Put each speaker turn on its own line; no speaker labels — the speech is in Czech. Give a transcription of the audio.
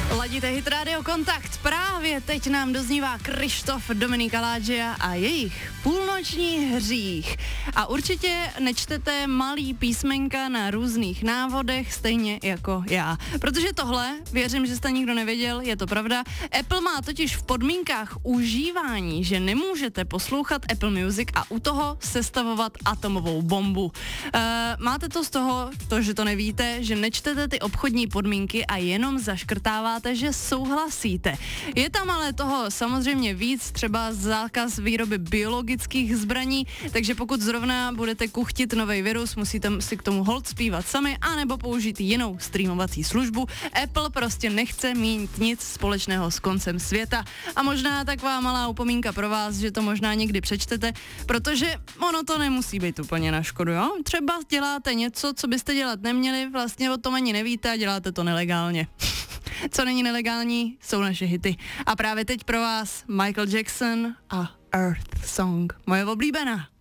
Ladíte Hit Radio Kontakt. Právě teď nám doznívá Krištof, Dominika Ládžia a jejich Půlnoční hřích. A určitě nečtete malý písmenka na různých návodech, stejně jako já. Protože tohle, věřím, že jste nikdo nevěděl, je to pravda. Apple má totiž v podmínkách užívání, že nemůžete poslouchat Apple Music a u toho sestavovat atomovou bombu. Máte to z toho, že to nevíte, že nečtete ty obchodní podmínky a jenom zaškrtáváte, že souhlasíte. Je tam ale toho samozřejmě víc, třeba zákaz výroby biologických zbraní, takže pokud zrovna budete kuchtit nový virus, musíte si k tomu hold zpívat sami, anebo použít jinou streamovací službu. Apple prostě nechce mít nic společného s koncem světa. A možná taková malá upomínka pro vás, že to možná někdy přečtete, protože ono to nemusí být úplně na škodu, jo? Třeba děláte něco, co byste dělat neměli, vlastně o tom ani nevíte a děláte to nelegálně. Co není nelegální, jsou naše hity. A právě teď pro vás Michael Jackson a Earth Song, moje oblíbená.